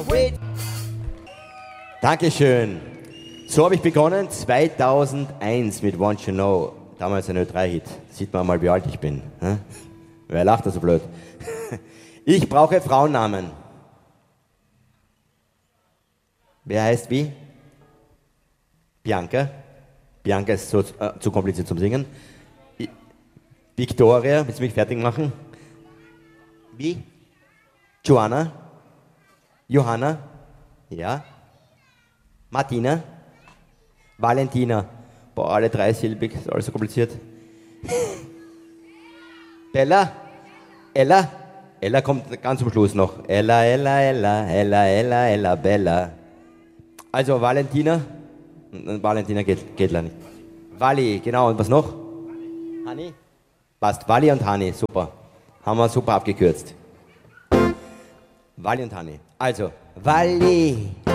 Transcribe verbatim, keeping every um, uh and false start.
wait. Dankeschön. So habe ich begonnen, zweitausendeins mit Want You Know. Damals ein Ö drei Hit. Sieht man mal, wie alt ich bin. Hm? Wer lacht da so blöd? Ich brauche Frauennamen. Wer heißt wie? Bianca. Bianca ist so, äh, zu kompliziert zum Singen. I Victoria, willst du mich fertig machen? Wie? Joanna? Johanna? Ja. Martina? Valentina? Boah, alle dreisilbig, ist alles so kompliziert. Bella? Ella? Ella kommt ganz zum Schluss noch. Ella, Ella, Ella, Ella, Ella, Ella, Bella. Also Valentina? Valentina geht, geht leider nicht. Wally, genau. Und was noch? Hani? Passt. Wally und Hani, super. Haben wir super abgekürzt. Wally und Hani. Also, Wally.